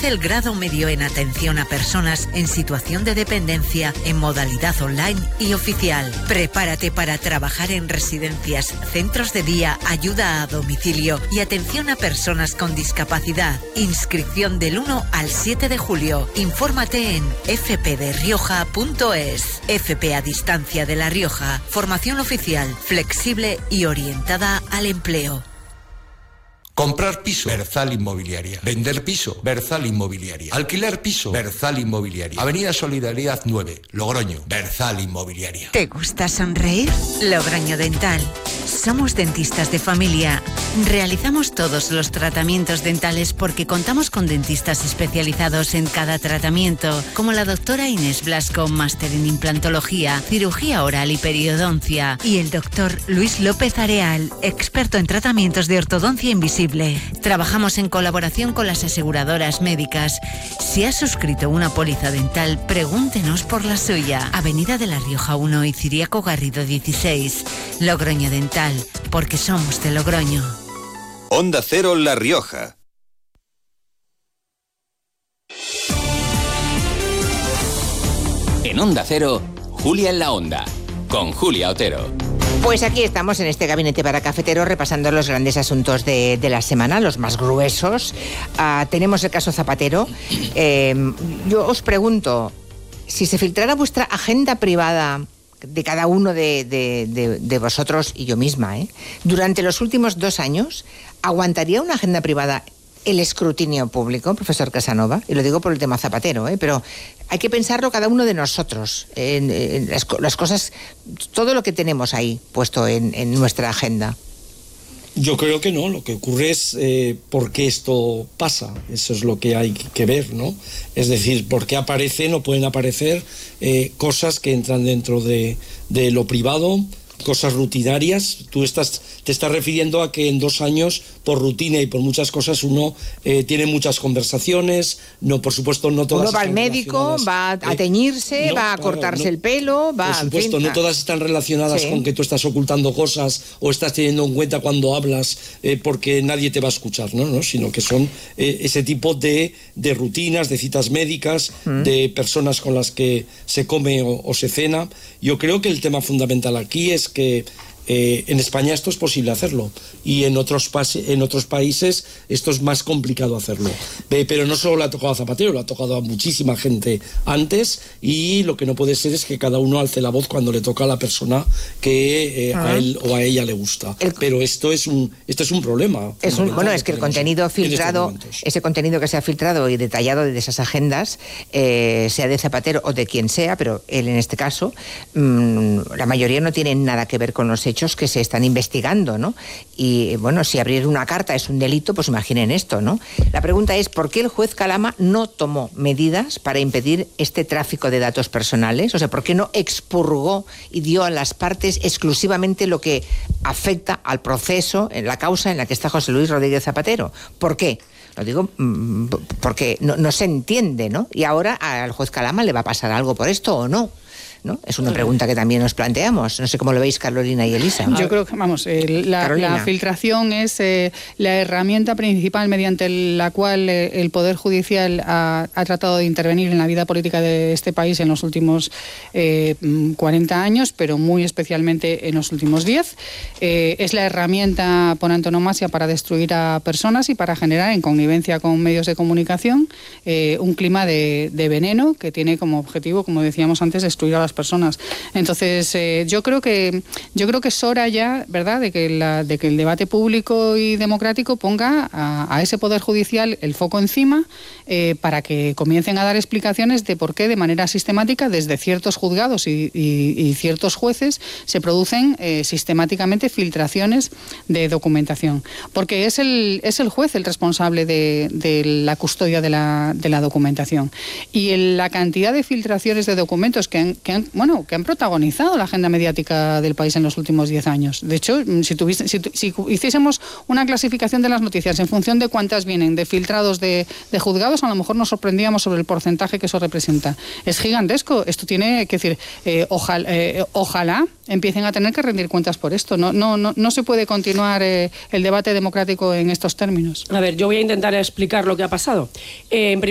Ofrece el grado medio en atención a personas en situación de dependencia en modalidad online y oficial. Prepárate para trabajar en residencias, centros de día, ayuda a domicilio y atención a personas con discapacidad. Inscripción del 1 al 7 de julio. Infórmate en fpderrioja.es. FP a distancia de La Rioja. Formación oficial, flexible y orientada al empleo. Comprar piso, Berzal Inmobiliaria. Vender piso, Berzal Inmobiliaria. Alquilar piso, Berzal Inmobiliaria. Avenida Solidaridad 9, Logroño, Berzal Inmobiliaria. ¿Te gusta sonreír? Logroño Dental. Somos dentistas de familia. Realizamos todos los tratamientos dentales porque contamos con dentistas especializados en cada tratamiento, como la doctora Inés Blasco, máster en implantología, cirugía oral y periodoncia, y el doctor Luis López Areal, experto en tratamientos de ortodoncia invisible. Trabajamos en colaboración con las aseguradoras médicas. Si has suscrito una póliza dental, pregúntenos por la suya. Avenida de La Rioja 1 y Ciriaco Garrido 16. Logroño Dental, porque somos de Logroño. Onda Cero La Rioja. En Onda Cero, Julia en la Onda, con Julia Otero. Pues aquí estamos en este gabinete para cafeteros repasando los grandes asuntos de la semana, los más gruesos. Tenemos el caso Zapatero. Yo os pregunto, si se filtrara vuestra agenda privada de cada uno de vosotros y yo misma, durante los últimos 2 años, ¿aguantaría una agenda privada el escrutinio público, profesor Casanova? Y lo digo por el tema Zapatero, pero hay que pensarlo cada uno de nosotros, en las cosas, todo lo que tenemos ahí puesto en nuestra agenda. Yo creo que no, lo que ocurre es por qué esto pasa, eso es lo que hay que ver, ¿no? Es decir, por qué aparecen o pueden aparecer cosas que entran dentro de lo privado, cosas rutinarias. Tú te estás refiriendo a que en 2 años, por rutina y por muchas cosas, uno tiene muchas conversaciones, por supuesto no todas. Uno va al médico, va a teñirse, va a cortarse el pelo, va. Por supuesto, no todas están relacionadas con que tú estás ocultando cosas o estás teniendo en cuenta cuando hablas porque nadie te va a escuchar, ¿no? Sino que son ese tipo de rutinas, de citas médicas, de personas con las que se come o se cena. Yo creo que el tema fundamental aquí es que en España esto es posible hacerlo y en otros países esto es más complicado hacerlo, pero no solo le ha tocado a Zapatero, le ha tocado a muchísima gente antes, y lo que no puede ser es que cada uno alce la voz cuando le toca a la persona que a él o a ella le gusta. Pero esto es un problema. Es que el contenido filtrado, ese contenido que se ha filtrado y detallado de esas agendas, sea de Zapatero o de quien sea, pero él en este caso, la mayoría no tienen nada que ver con los hechos que se están investigando, ¿no? Y bueno, si abrir una carta es un delito, pues imaginen esto, ¿no? La pregunta es, ¿por qué el juez Calama no tomó medidas para impedir este tráfico de datos personales? O sea, ¿por qué no expurgó y dio a las partes exclusivamente lo que afecta al proceso, en la causa en la que está José Luis Rodríguez Zapatero? ¿Por qué? Lo digo porque no se entiende, ¿no? Y ahora al juez Calama le va a pasar algo por esto o no, ¿no? Es una pregunta que también nos planteamos. No sé cómo lo veis, Carolina y Elisa. Yo creo que, la filtración es la herramienta principal mediante la cual el Poder Judicial ha tratado de intervenir en la vida política de este país en los últimos 40 años, pero muy especialmente en los últimos 10. Es la herramienta por antonomasia para destruir a personas y para generar, en connivencia con medios de comunicación, un clima de veneno que tiene como objetivo, como decíamos antes, destruir a las personas. Entonces, yo creo que es hora ya, ¿verdad?, de que el debate público y democrático ponga a ese Poder Judicial el foco encima, para que comiencen a dar explicaciones de por qué de manera sistemática desde ciertos juzgados y ciertos jueces se producen sistemáticamente filtraciones de documentación. Porque es el juez el responsable de la custodia de la documentación. Y la cantidad de filtraciones de documentos que han protagonizado la agenda mediática del país en los últimos 10 años. De hecho, si hiciésemos una clasificación de las noticias en función de cuántas vienen de filtrados de juzgados, a lo mejor nos sorprendíamos sobre el porcentaje que eso representa. Es gigantesco. Esto tiene que decir, ojalá empiecen a tener que rendir cuentas por esto. No se puede continuar el debate democrático en estos términos. A ver, yo voy a intentar explicar lo que ha pasado.